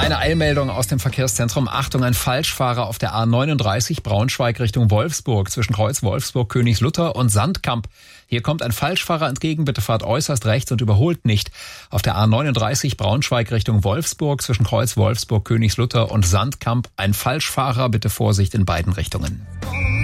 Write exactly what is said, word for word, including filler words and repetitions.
Eine Eilmeldung aus dem Verkehrszentrum. Achtung, ein Falschfahrer auf der A neununddreißig Braunschweig Richtung Wolfsburg zwischen Kreuz Wolfsburg, Königslutter und Sandkamp. Hier kommt ein Falschfahrer entgegen, bitte fahrt äußerst rechts und überholt nicht. Auf der A neununddreißig Braunschweig Richtung Wolfsburg zwischen Kreuz Wolfsburg, Königslutter und Sandkamp ein Falschfahrer, bitte Vorsicht in beiden Richtungen.